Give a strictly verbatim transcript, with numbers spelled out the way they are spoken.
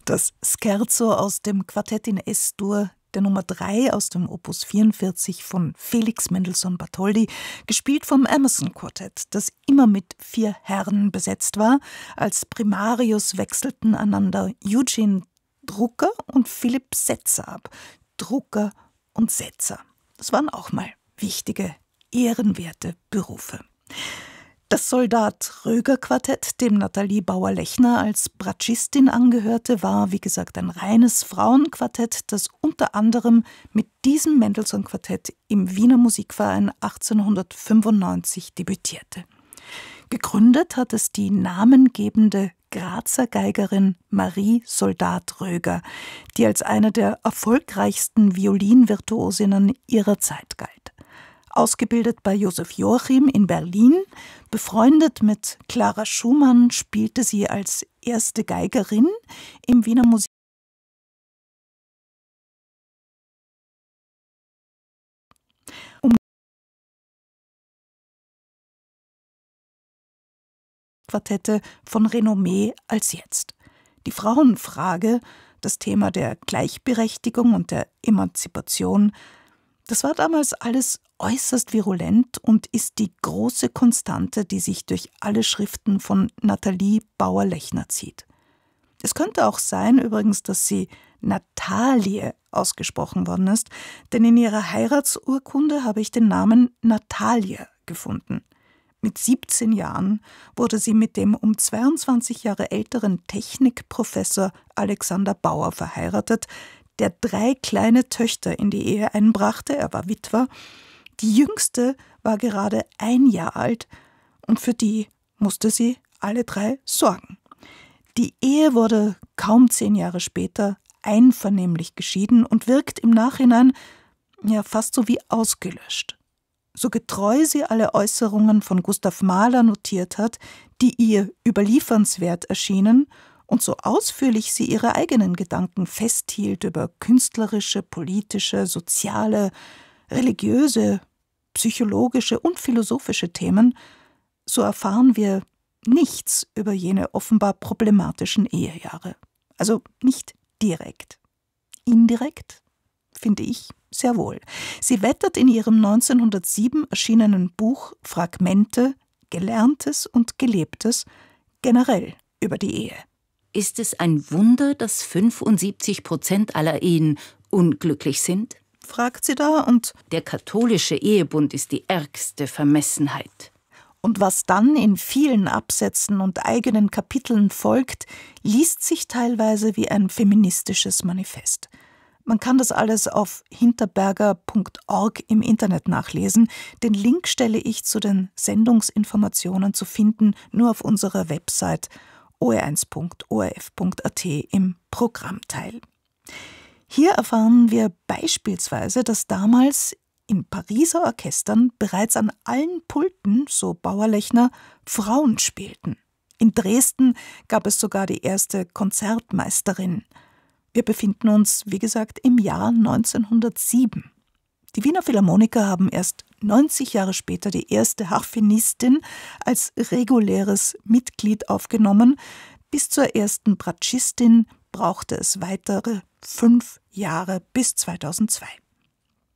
Das Scherzo aus dem Quartett in Es-Dur, der Nummer drei aus dem Opus vierundvierzig von Felix Mendelssohn Bartholdy, gespielt vom Emerson Quartett, das immer mit vier Herren besetzt war. Als Primarius wechselten einander Eugene Drucker und Philipp Setzer ab. Drucker und Setzer. Das waren auch mal wichtige, ehrenwerte Berufe. Das Soldat-Röger-Quartett, dem Nathalie Bauer-Lechner als Bratschistin angehörte, war, wie gesagt, ein reines Frauenquartett, das unter anderem mit diesem Mendelssohn-Quartett im Wiener Musikverein achtzehnhundertfünfundneunzig debütierte. Gegründet hat es die namengebende Grazer Geigerin Marie Soldat-Röger, die als eine der erfolgreichsten Violinvirtuosinnen ihrer Zeit galt. Ausgebildet bei Josef Joachim in Berlin, befreundet mit Clara Schumann, spielte sie als erste Geigerin im Wiener Musik um Quartette von Renommee als jetzt. Die Frauenfrage, das Thema der Gleichberechtigung und der Emanzipation, das war damals alles äußerst virulent und ist die große Konstante, die sich durch alle Schriften von Nathalie Bauer-Lechner zieht. Es könnte auch sein, übrigens, dass sie Natalie ausgesprochen worden ist, denn in ihrer Heiratsurkunde habe ich den Namen Natalia gefunden. Mit siebzehn Jahren wurde sie mit dem um zweiundzwanzig Jahre älteren Technikprofessor Alexander Bauer verheiratet, der drei kleine Töchter in die Ehe einbrachte. Er war Witwer. Die jüngste war gerade ein Jahr alt und für die musste sie alle drei sorgen. Die Ehe wurde kaum zehn Jahre später einvernehmlich geschieden und wirkt im Nachhinein ja fast so wie ausgelöscht. So getreu sie alle Äußerungen von Gustav Mahler notiert hat, die ihr überliefernswert erschienen, und so ausführlich sie ihre eigenen Gedanken festhielt über künstlerische, politische, soziale, religiöse, psychologische und philosophische Themen, so erfahren wir nichts über jene offenbar problematischen Ehejahre. Also nicht direkt. Indirekt, finde ich, sehr wohl. Sie wettert in ihrem neunzehnhundertsieben erschienenen Buch Fragmente, Gelerntes und Gelebtes generell über die Ehe. Ist es ein Wunder, dass fünfundsiebzig Prozent aller Ehen unglücklich sind? Fragt sie da und der katholische Ehebund ist die ärgste Vermessenheit. Und was dann in vielen Absätzen und eigenen Kapiteln folgt, liest sich teilweise wie ein feministisches Manifest. Man kann das alles auf hinterberger punkt org im Internet nachlesen. Den Link stelle ich zu den Sendungsinformationen zu finden, nur auf unserer Website o r eins punkt o r f punkt a t im Programmteil. Hier erfahren wir beispielsweise, dass damals in Pariser Orchestern bereits an allen Pulten, so Bauer-Lechner, Frauen spielten. In Dresden gab es sogar die erste Konzertmeisterin. Wir befinden uns, wie gesagt, im Jahr neunzehnhundertsieben. Die Wiener Philharmoniker haben erst neunzig Jahre später die erste Harfenistin als reguläres Mitglied aufgenommen. Bis zur ersten Bratschistin brauchte es weitere fünf Jahre bis zweitausendzwei.